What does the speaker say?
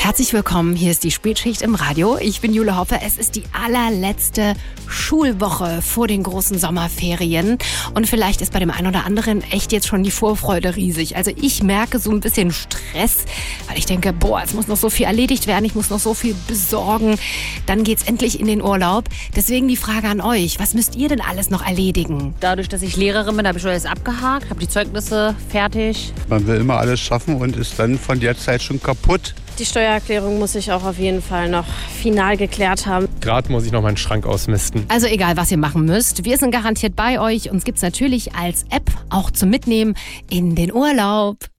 Herzlich willkommen, hier ist die Spätschicht im Radio. Ich bin Jule Hoppe. Es ist die allerletzte Schulwoche vor den großen Sommerferien. Und vielleicht ist bei dem einen oder anderen echt jetzt schon die Vorfreude riesig. Also ich merke so ein bisschen Stress, weil ich denke, es muss noch so viel erledigt werden, ich muss noch so viel besorgen. Dann geht's endlich in den Urlaub. Deswegen die Frage an euch, was müsst ihr denn alles noch erledigen? Dadurch, dass ich Lehrerin bin, habe ich schon alles abgehakt, habe die Zeugnisse fertig. Man will immer alles schaffen und ist dann von der Zeit schon kaputt. Die Steuererklärung muss ich auch auf jeden Fall noch final geklärt haben. Gerade muss ich noch meinen Schrank ausmisten. Also egal, was ihr machen müsst, wir sind garantiert bei euch. Uns gibt's natürlich als App auch zum Mitnehmen in den Urlaub.